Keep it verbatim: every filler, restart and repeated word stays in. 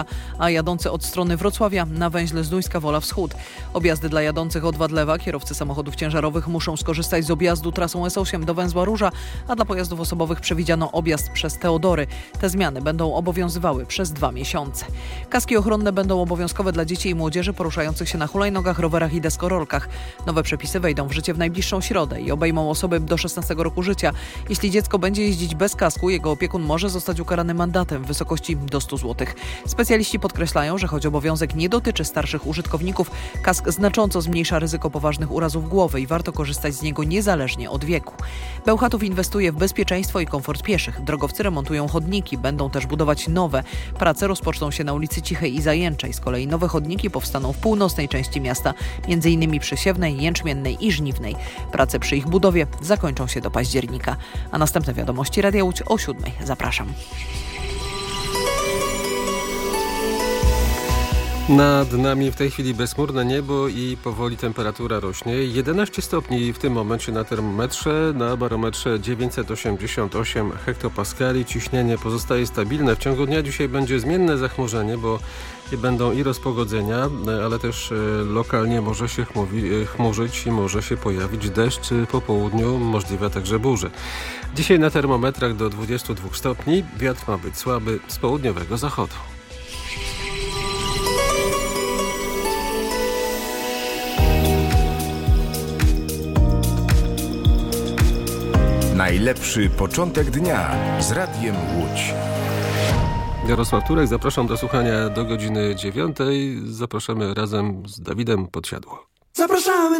a jadący od strony Wrocławia na węźle Zduńska Wola Wschód. Objazdy dla jadących od Wadlewa, kierowcy samochodów ciężarowych muszą skorzystać z objazdu trasą S osiem do węzła Róża, a dla pojazdów osobowych przewidziano objazd przez Teodory. Te zmiany będą obowiązywały przez dwa miesiące. Kaski ochronne będą obowiązkowe dla dzieci i młodzieży poruszających się na hulajnogach, rowerach i deskorolkach. Nowe przepisy wejdą w życie w najbliższą środę i obejmą osoby do szesnastego roku życia. Jeśli dziecko będzie jeździć bez kasku, jego opiekun może zostać ukarany mandatem w wysokości do stu złotych. Specjaliści podkreślają, że choć obowiązek nie dotyczy starszych użytkowników, kask znacząco zmniejsza ryzyko poważnych urazów głowy i warto korzystać z niego niezależnie od wieku. Bełchatów inwestuje w bezpieczeństwo i komfort pieszych. Drogowcy remontują chodniki, będą też budować nowe. Prace rozpoczną się na ulicy Cichej i Zajęczej. Z kolei nowe chodniki powstaną w północnej części miasta, między innymi przy Siewnej, Jęczmiennej i Żniwnej. Prace przy ich budowie zakończą się do października. A następne wiadomości Radia Łódź o siódmej. Zapraszam. Nad nami w tej chwili bezchmurne niebo i powoli temperatura rośnie. jedenaście stopni w tym momencie na termometrze, na barometrze dziewięćset osiemdziesiąt osiem hektopaskali. Ciśnienie pozostaje stabilne. W ciągu dnia dzisiaj będzie zmienne zachmurzenie, bo będą i rozpogodzenia, ale też lokalnie może się chmurzyć i może się pojawić deszcz. Po południu możliwe także burze. Dzisiaj na termometrach do dwudziestu dwóch stopni. Wiatr ma być słaby z południowego zachodu. Najlepszy początek dnia z Radiem Łódź. Jarosław Turek, zapraszam do słuchania do godziny dziewiątej. Zapraszamy razem z Dawidem Podsiadło. Zapraszamy